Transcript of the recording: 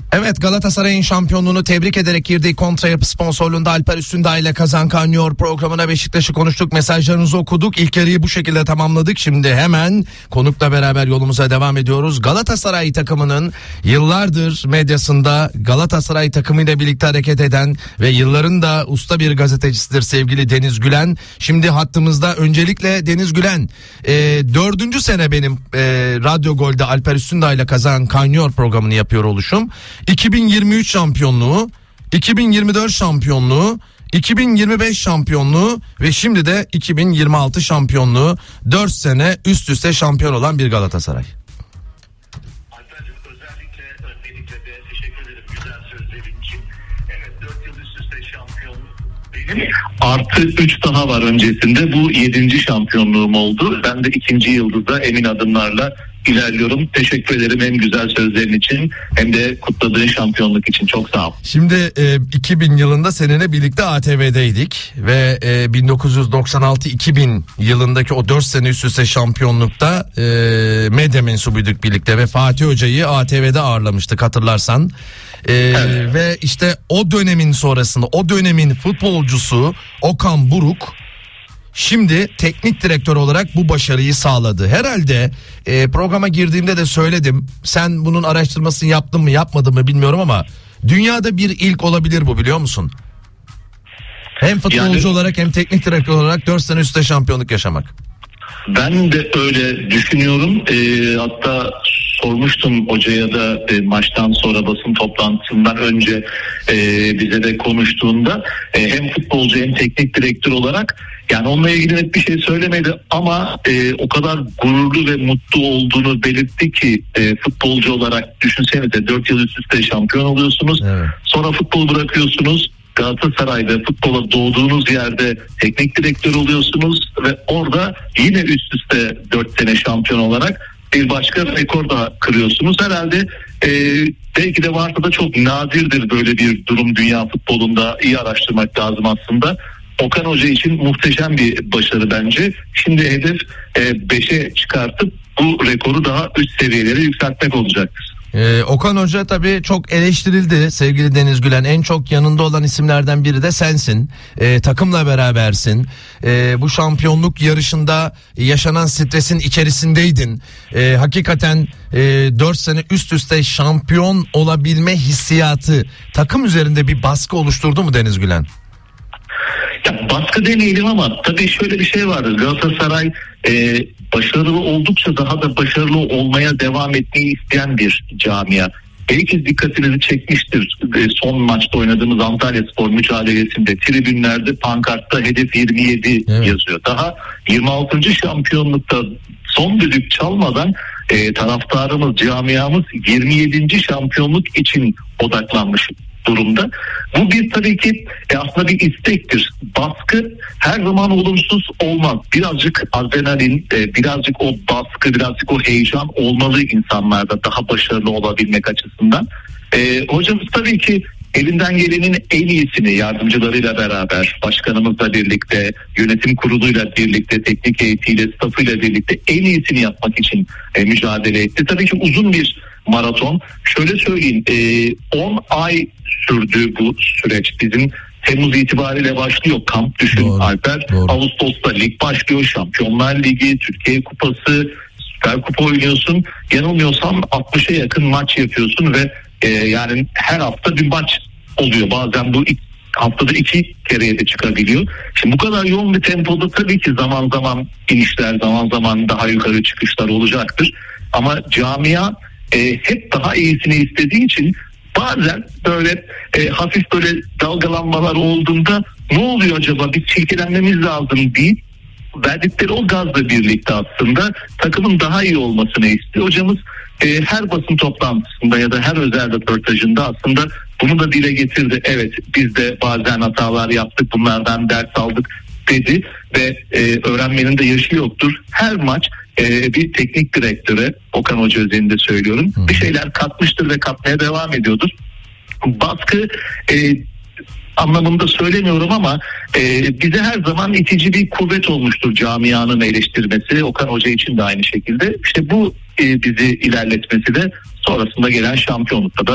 Evet, Galatasaray'ın şampiyonluğunu tebrik ederek girdiği Kontrayapı sponsorluğunda Alper Üstündağ ile Kazan Kaynıyor programına Beşiktaş'ı konuştuk. Mesajlarınızı okuduk. İlk yarıyı bu şekilde tamamladık. Şimdi hemen konukla beraber yolumuza devam ediyoruz. Galatasaray takımının yıllardır medyasında Galatasaray takımıyla birlikte hareket eden ve yılların da usta bir gazetecisidir sevgili Deniz Gülen. Şimdi hattımızda. Öncelikle Deniz Gülen, 4. sene benim Radyo Gol'de Alper Üstündağ ile Kazan Kaynıyor programını yapıyor oluşum. 2023 şampiyonluğu, 2024 şampiyonluğu, 2025 şampiyonluğu ve şimdi de 2026 şampiyonluğu, 4 sene üst üste şampiyon olan bir Galatasaray. Alper'cim, öncelikle de teşekkür ederim güzel sözlerin için. Evet, 4 yıl üst üste şampiyonluk benim. Artı 3 daha var öncesinde. Bu 7. şampiyonluğum oldu. Ben de 2. yıldızda emin adımlarla ilerliyorum. Teşekkür ederim hem güzel sözlerin için hem de kutladığın şampiyonluk için. Çok sağ ol. Şimdi 2000 yılında seninle birlikte ATV'deydik ve 1996-2000 yılındaki o 4 sene üst üste şampiyonlukta medya mensubuyduk birlikte ve Fatih Hoca'yı ATV'de ağırlamıştık, hatırlarsan. Evet. Ve işte o dönemin sonrasında o dönemin futbolcusu Okan Buruk şimdi teknik direktör olarak bu başarıyı sağladı. Herhalde programa girdiğimde de söyledim. Sen bunun araştırmasını yaptın mı yapmadın mı bilmiyorum ama dünyada bir ilk olabilir bu, biliyor musun? Hem futbolcu olarak hem teknik direktör olarak 4 sene üstte şampiyonluk yaşamak. Ben de öyle düşünüyorum. Hatta sormuştum hocaya da maçtan sonra basın toplantısından önce bize de konuştuğunda hem futbolcu hem teknik direktör olarak, yani onunla ilgili net bir şey söylemedi ama o kadar gururlu ve mutlu olduğunu belirtti ki futbolcu olarak düşünsenize 4 yıl üst üste şampiyon oluyorsunuz. Evet. Sonra futbolu bırakıyorsunuz. Galatasaray'da futbola doğduğunuz yerde teknik direktör oluyorsunuz ve orada yine üst üste 4 sene şampiyon olarak bir başka rekor da kırıyorsunuz. Herhalde belki de varsa da çok nadirdir böyle bir durum dünya futbolunda, iyi araştırmak lazım aslında. Okan Hoca için muhteşem bir başarı bence. Şimdi hedef 5'e çıkartıp bu rekoru daha üst seviyelere yükseltmek olacaktır. Okan Hoca tabii çok eleştirildi sevgili Deniz Gülen. En çok yanında olan isimlerden biri de sensin. Takımla berabersin. Bu şampiyonluk yarışında yaşanan stresin içerisindeydin. Hakikaten 4 sene üst üste şampiyon olabilme hissiyatı takım üzerinde bir baskı oluşturdu mu Deniz Gülen? Ya baskı demeyelim ama tabii şöyle bir şey vardır. Galatasaray başarılı oldukça daha da başarılı olmaya devam etmeyi isteyen bir camia. Belki dikkatinizi çekmiştir. Son maçta oynadığımız Antalyaspor mücadelesinde tribünlerde, pankartta hedef 27 evet, yazıyor. Daha 26. şampiyonlukta son düdük çalmadan taraftarımız, camiamız 27. şampiyonluk için odaklanmış durumda. Bu bir tabii ki aslında bir istektir. Baskı her zaman olumsuz olmaz. Birazcık adrenalin, birazcık o baskı, birazcık o heyecan olmalı insanlarda daha başarılı olabilmek açısından. Hocamız tabii ki elinden gelenin en iyisini yardımcılarıyla beraber, başkanımızla birlikte, yönetim kuruluyla birlikte, teknik heyetiyle, stafıyla birlikte en iyisini yapmak için mücadele etti. Tabii ki uzun bir maraton. Şöyle söyleyeyim, 10 ay sürdü bu süreç. Bizim Temmuz itibariyle başlıyor kamp, düşün doğru, Alper. Doğru. Ağustos'ta lig başlıyor, Şampiyonlar Ligi, Türkiye Kupası, Süper Kupa oynuyorsun. Yanılmıyorsam 60'a yakın maç yapıyorsun ve yani her hafta bir maç oluyor. Bazen bu haftada 2 kereye de çıkabiliyor. Şimdi bu kadar yoğun bir tempoda tabii ki zaman zaman inişler, zaman zaman daha yukarı çıkışlar olacaktır. Ama camia hep daha iyisini istediği için bazen böyle hafif böyle dalgalanmalar olduğunda ne oluyor acaba, bir silkelenmemiz lazım deyip verdikleri o gazla birlikte aslında takımın daha iyi olmasını istiyor. Hocamız her basın toplantısında ya da her özel röportajında aslında bunu da dile getirdi. Evet, biz de bazen hatalar yaptık, bunlardan ders aldık dedi ve öğrenmenin de yaşı yoktur. Her maç bir teknik direktöre, Okan Hoca özelinde söylüyorum, bir şeyler katmıştır ve katmaya devam ediyordur. Baskı anlamında söylemiyorum ama bize her zaman itici bir kuvvet olmuştur camianın eleştirmesi. Okan Hoca için de aynı şekilde. İşte bu bizi ilerletmesi de sonrasında gelen şampiyonlukta da